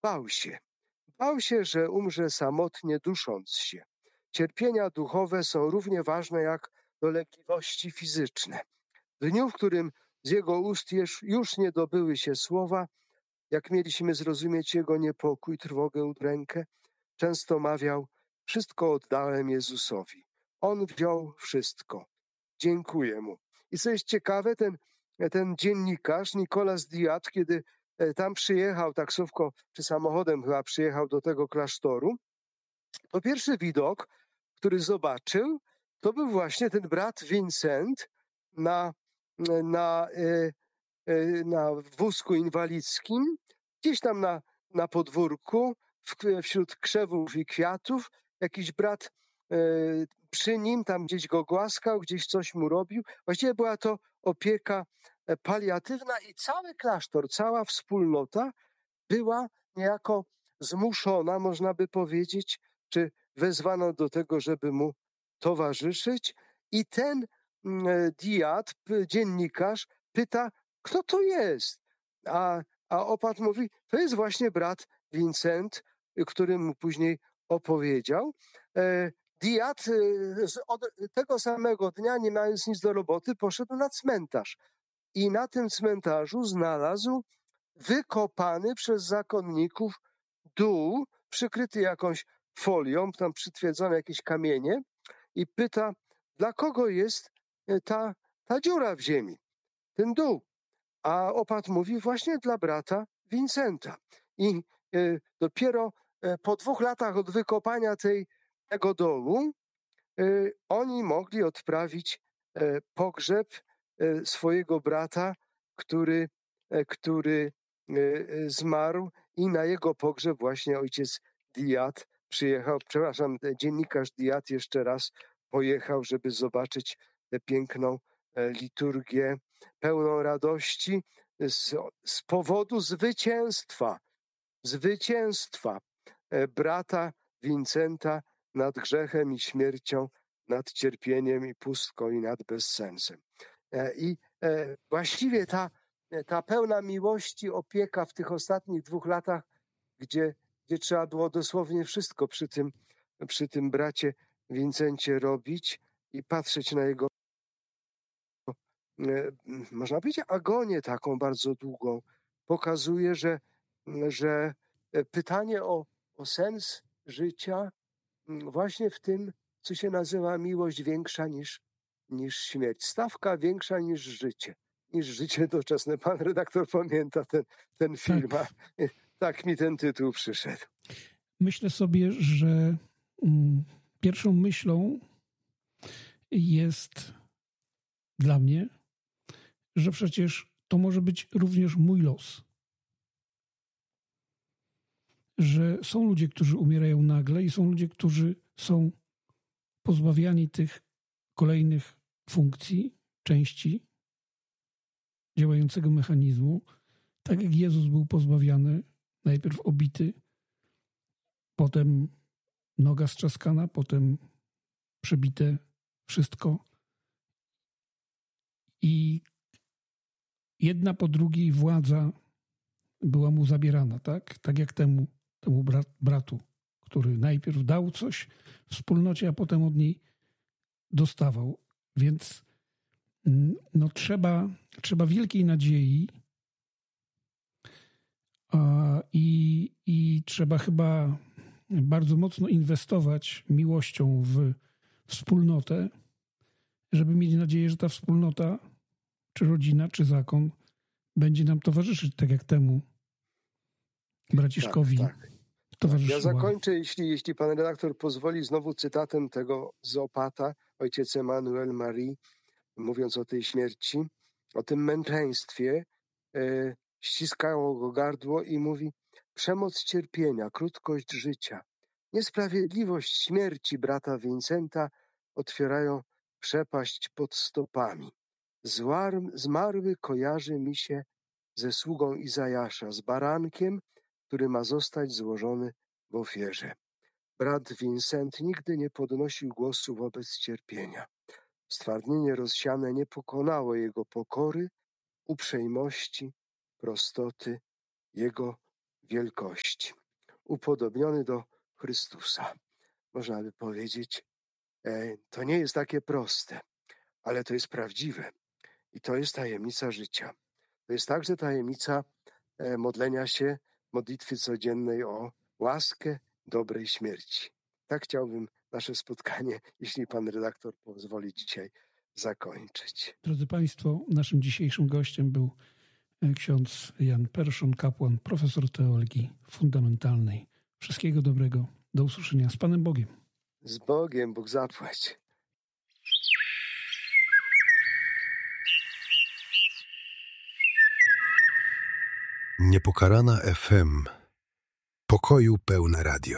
bał się. Bał się, że umrze samotnie, dusząc się. Cierpienia duchowe są równie ważne jak dolegliwości fizyczne. W dniu, w którym z jego ust już nie dobyły się słowa, jak mieliśmy zrozumieć jego niepokój, trwogę, udrękę, często mawiał: wszystko oddałem Jezusowi. On wziął wszystko. Dziękuję mu. I co jest ciekawe, ten dziennikarz, Nicolas Diat, kiedy tam przyjechał taksówką, czy samochodem chyba przyjechał do tego klasztoru, to pierwszy widok, który zobaczył, to był właśnie ten brat Vincent na wózku inwalidzkim, gdzieś tam na podwórku, wśród krzewów i kwiatów. Jakiś brat przy nim, tam gdzieś go głaskał, gdzieś coś mu robił. Właściwie była to opieka paliatywna i cały klasztor, cała wspólnota była niejako zmuszona, można by powiedzieć, czy wezwano do tego, żeby mu towarzyszyć. I ten Diat, dziennikarz, pyta, kto to jest? A opat mówi, to jest właśnie brat Vincent, który mu później opowiedział. Diat od tego samego dnia, nie mając nic do roboty, poszedł na cmentarz. I na tym cmentarzu znalazł wykopany przez zakonników dół, przykryty jakąś folią, tam przytwierdzone jakieś kamienie, i pyta, dla kogo jest ta dziura w ziemi, ten dół. A opat mówi, właśnie dla brata Vincenta. I dopiero po 2 latach od wykopania tego dołu oni mogli odprawić pogrzeb swojego brata, który zmarł, i na jego pogrzeb właśnie ojciec Diat przyjechał, dziennikarz Diat jeszcze raz pojechał, żeby zobaczyć tę piękną liturgię, pełną radości z powodu zwycięstwa brata Vincenta nad grzechem i śmiercią, nad cierpieniem i pustką i nad bezsensem. I właściwie ta pełna miłości opieka w tych ostatnich 2 latach, gdzie trzeba było dosłownie wszystko przy tym bracie Vincencie robić i patrzeć na jego, można powiedzieć, agonię taką bardzo długą, pokazuje, że pytanie o sens życia właśnie w tym, co się nazywa miłość większa niż śmierć, stawka większa niż życie. Niż życie doczesne. Pan redaktor pamięta ten film, tak. A tak mi ten tytuł przyszedł. Myślę sobie, że pierwszą myślą jest dla mnie, że przecież to może być również mój los. Że są ludzie, którzy umierają nagle, i są ludzie, którzy są pozbawiani tych kolejnych funkcji, części działającego mechanizmu, tak jak Jezus był pozbawiany, najpierw obity, potem noga strzaskana, potem przebite wszystko. I jedna po drugiej władza była mu zabierana, tak? Tak jak temu bratu, który najpierw dał coś wspólnocie, a potem od niej dostawał. Więc no, trzeba wielkiej nadziei i trzeba chyba bardzo mocno inwestować miłością w wspólnotę, żeby mieć nadzieję, że ta wspólnota, czy rodzina, czy zakon będzie nam towarzyszyć, tak jak temu braciszkowi towarzyszyła. Ja zakończę, jeśli pan redaktor pozwoli, znowu cytatem tego z opata, ojciec Emmanuel Marie, mówiąc o tej śmierci, o tym męczeństwie, ściskało go gardło i mówi: przemoc cierpienia, krótkość życia, niesprawiedliwość śmierci brata Vincenta otwierają przepaść pod stopami. Zmarły kojarzy mi się ze sługą Izajasza, z barankiem, który ma zostać złożony w ofierze. Brat Vincent nigdy nie podnosił głosu wobec cierpienia. Stwardnienie rozsiane nie pokonało jego pokory, uprzejmości, prostoty, jego wielkości. Upodobniony do Chrystusa. Można by powiedzieć, to nie jest takie proste, ale to jest prawdziwe. I to jest tajemnica życia. To jest także tajemnica modlenia się, modlitwy codziennej o łaskę dobrej śmierci. Tak chciałbym nasze spotkanie, jeśli pan redaktor pozwoli, dzisiaj zakończyć. Drodzy Państwo, naszym dzisiejszym gościem był ksiądz Jan Perszun, kapłan, profesor teologii fundamentalnej. Wszystkiego dobrego. Do usłyszenia. Z Panem Bogiem. Z Bogiem, Bóg zapłać. Niepokalana FM. Pokoju pełne radio.